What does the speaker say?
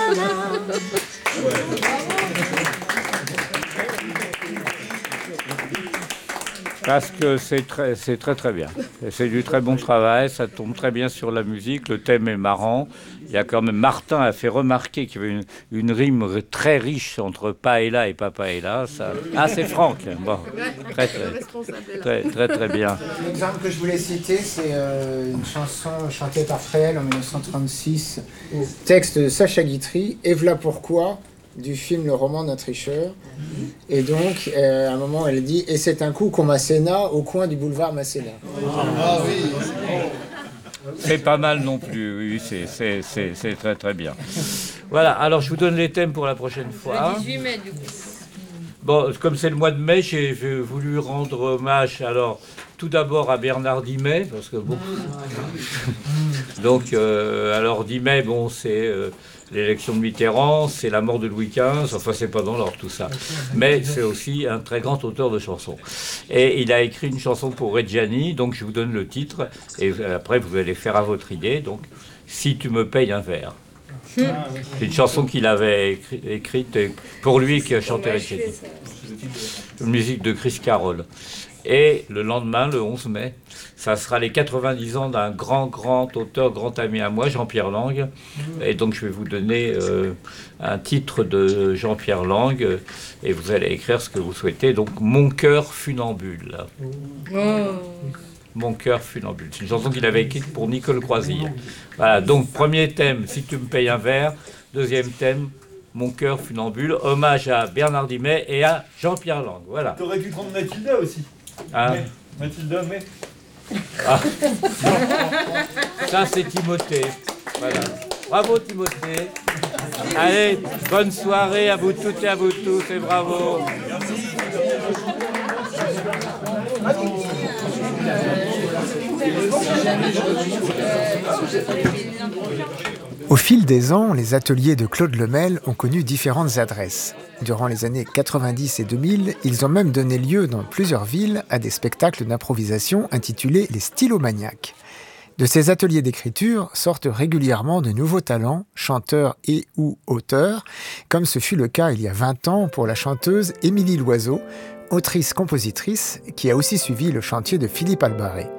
Parce que c'est très très bien. Et c'est du très bon travail, ça tombe très bien sur la musique, le thème est marrant. Il y a quand même, Martin a fait remarquer qu'il y avait une rime très riche entre paella et papaella. Ça... Ah, c'est Franck. Bon, très bien. L'exemple que je voulais citer, c'est une chanson chantée par Fréhel en 1936, texte de Sacha Guitry, Et v'là pourquoi, du film Le roman d'un tricheur. Et donc, à un moment, elle dit « Et c'est un coup qu'on Masséna au coin du boulevard Masséna. » C'est pas mal non plus, oui, c'est très très bien. Voilà, alors je vous donne les thèmes pour la prochaine fois. Le 18 mai, du coup. Bon, comme c'est le mois de mai, j'ai voulu rendre hommage, alors, tout d'abord à Bernard Dimet, parce que bon... Donc, alors Dimet, bon, c'est... l'élection de Mitterrand, c'est la mort de Louis XV, enfin c'est pas dans l'ordre tout ça. Mais c'est aussi un très grand auteur de chansons. Et il a écrit une chanson pour Reggiani, donc je vous donne le titre, et après vous allez faire à votre idée, donc « Si tu me payes un verre ». C'est une chanson qu'il avait écrite pour lui qui a chanté Reggiani. Une musique de Chris Carroll. Et le lendemain, le 11 mai, ça sera les 90 ans d'un grand auteur, grand ami à moi, Jean-Pierre Lang. Et donc je vais vous donner un titre de Jean-Pierre Lang et vous allez écrire ce que vous souhaitez. Donc Mon cœur funambule. Mon cœur funambule. C'est une chanson qu'il avait écrite pour Nicole Croisille. Voilà, donc premier thème, Si tu me payes un verre. Deuxième thème, Mon cœur funambule. Hommage à Bernard Dimet et à Jean-Pierre Lang. Voilà. T'aurais pu prendre Mathilda aussi. Ah. Mathilda, mais... Ah. Ça, c'est Timothée. Voilà. Bravo, Timothée. Allez, bonne soirée à vous toutes et à vous tous, et bravo. Au fil des ans, les ateliers de Claude Lemel ont connu différentes adresses. Durant les années 90 et 2000, ils ont même donné lieu dans plusieurs villes à des spectacles d'improvisation intitulés les Stylomaniacs. De ces ateliers d'écriture sortent régulièrement de nouveaux talents, chanteurs et ou auteurs, comme ce fut le cas il y a 20 ans pour la chanteuse Émilie Loiseau, autrice-compositrice qui a aussi suivi le chantier de Philippe Albaré.